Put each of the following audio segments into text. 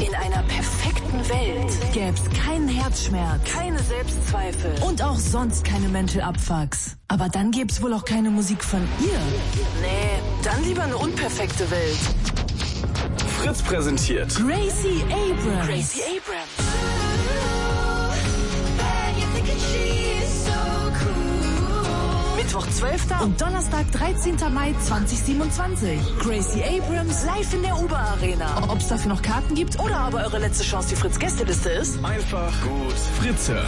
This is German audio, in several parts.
In einer perfekten Welt gäb's keinen Herzschmerz, keine Selbstzweifel und auch sonst keine Mental Abfucks. Aber dann gäb's wohl auch keine Musik von ihr. Nee, dann lieber eine unperfekte Welt. Fritz präsentiert Gracie Abrams. Gracie Abrams. Mittwoch 12. und Donnerstag 13. Mai 2027. Gracie Abrams live in der Uber Arena. Ob es dafür noch Karten gibt oder aber eure letzte Chance die Fritz-Gästeliste ist? Einfach gut Fritze.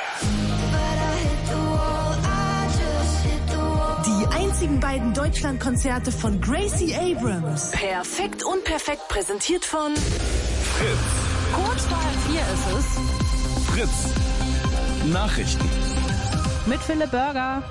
Die einzigen beiden Deutschlandkonzerte von Gracie Abrams. Perfekt und perfekt präsentiert von Fritz. Kurz vor 4 ist es. Fritz. Nachrichten. Mit Philipp Burger.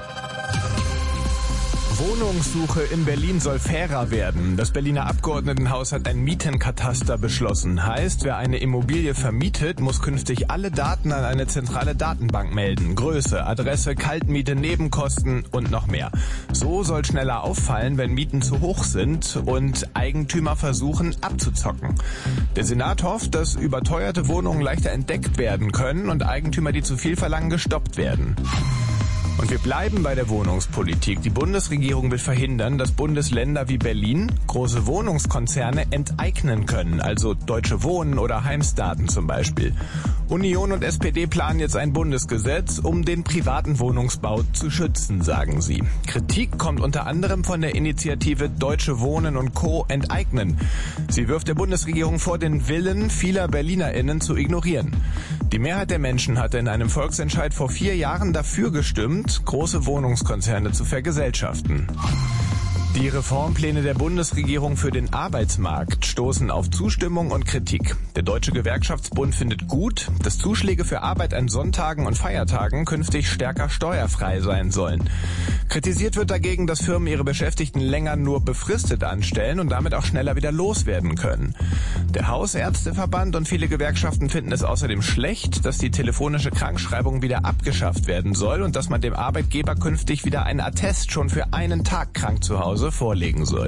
Wohnungssuche in Berlin soll fairer werden. Das Berliner Abgeordnetenhaus hat ein Mietenkataster beschlossen. Heißt, wer eine Immobilie vermietet, muss künftig alle Daten an eine zentrale Datenbank melden. Größe, Adresse, Kaltmiete, Nebenkosten und noch mehr. So soll schneller auffallen, wenn Mieten zu hoch sind und Eigentümer versuchen abzuzocken. Der Senat hofft, dass überteuerte Wohnungen leichter entdeckt werden können und Eigentümer, die zu viel verlangen, gestoppt werden. Und wir bleiben bei der Wohnungspolitik. Die Bundesregierung will verhindern, dass Bundesländer wie Berlin große Wohnungskonzerne enteignen können, also Deutsche Wohnen oder Heimstaden zum Beispiel. Union und SPD planen jetzt ein Bundesgesetz, um den privaten Wohnungsbau zu schützen, sagen sie. Kritik kommt unter anderem von der Initiative Deutsche Wohnen und Co. enteignen. Sie wirft der Bundesregierung vor, den Willen vieler BerlinerInnen zu ignorieren. Die Mehrheit der Menschen hatte in einem Volksentscheid vor 4 Jahren dafür gestimmt, große Wohnungskonzerne zu vergesellschaften. Die Reformpläne der Bundesregierung für den Arbeitsmarkt stoßen auf Zustimmung und Kritik. Der Deutsche Gewerkschaftsbund findet gut, dass Zuschläge für Arbeit an Sonntagen und Feiertagen künftig stärker steuerfrei sein sollen. Kritisiert wird dagegen, dass Firmen ihre Beschäftigten länger nur befristet anstellen und damit auch schneller wieder loswerden können. Der Hausärzteverband und viele Gewerkschaften finden es außerdem schlecht, dass die telefonische Krankschreibung wieder abgeschafft werden soll und dass man dem Arbeitgeber künftig wieder einen Attest schon für einen Tag krank zu Hause vorlegen soll.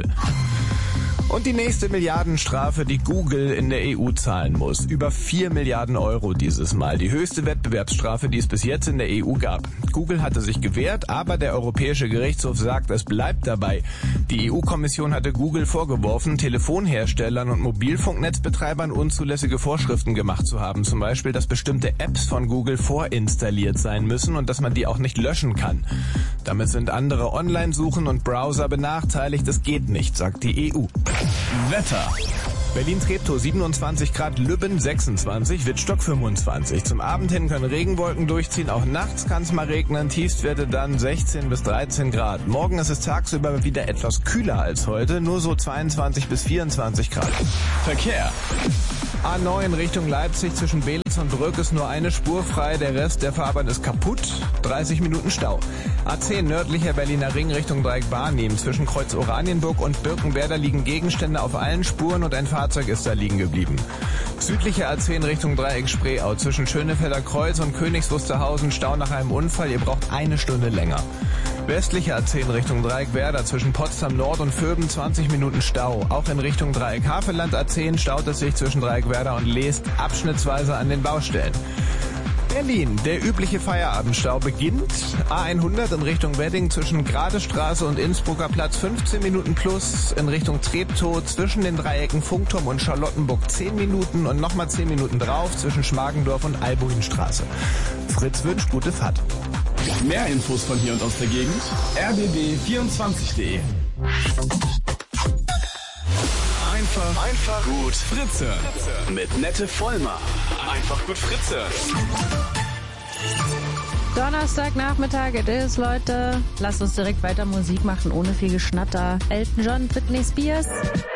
Und die nächste Milliardenstrafe, die Google in der EU zahlen muss. Über 4 Milliarden Euro dieses Mal. Die höchste Wettbewerbsstrafe, die es bis jetzt in der EU gab. Google hatte sich gewehrt, aber der Europäische Gerichtshof sagt, es bleibt dabei. Die EU-Kommission hatte Google vorgeworfen, Telefonherstellern und Mobilfunknetzbetreibern unzulässige Vorschriften gemacht zu haben. Zum Beispiel, dass bestimmte Apps von Google vorinstalliert sein müssen und dass man die auch nicht löschen kann. Damit sind andere Online-Suchen und Browser benachteiligt. Das geht nicht, sagt die EU. Wetter. Berlin-Treptow 27 Grad, Lübben 26, Wittstock 25. Zum Abend hin können Regenwolken durchziehen, auch nachts kann es mal regnen, Tiefstwerte dann 16 bis 13 Grad. Morgen ist es tagsüber wieder etwas kühler als heute, nur so 22 bis 24 Grad. Verkehr. A9 Richtung Leipzig zwischen Belitz und Brück ist nur eine Spur frei, der Rest der Fahrbahn ist kaputt, 30 Minuten Stau. A10 nördlicher Berliner Ring Richtung Dreieck-Barnim zwischen Kreuz Oranienburg und Birkenwerder liegen Gegenstände auf allen Spuren und ein Fahrzeug ist da liegen geblieben. Südlicher A10 Richtung Dreieck Spreeau zwischen Schönefelder Kreuz und Königs Wusterhausen Stau nach einem Unfall, ihr braucht eine Stunde länger. Westlicher A10 Richtung Dreieck-Werder zwischen Potsdam Nord und Vöben 20 Minuten Stau. Auch in Richtung Dreieck Havelland A10 staut es sich zwischen Dreieck-Werder und Leest abschnittsweise an den Baustellen. Berlin. Der übliche Feierabendstau beginnt. A100 in Richtung Wedding zwischen Gradestraße und Innsbrucker Platz 15 Minuten plus. In Richtung Treptow zwischen den Dreiecken Funkturm und Charlottenburg 10 Minuten und nochmal 10 Minuten drauf zwischen Schmargendorf und Albuinstraße. Fritz wünscht gute Fahrt. Mehr Infos von hier und aus der Gegend rbb24.de. Einfach gut Fritze. Mit Nette Vollmer. Einfach gut Fritze. Donnerstagnachmittag, it is, Leute. Lasst uns direkt weiter Musik machen, ohne viel Geschnatter. Elton John, Britney Spears.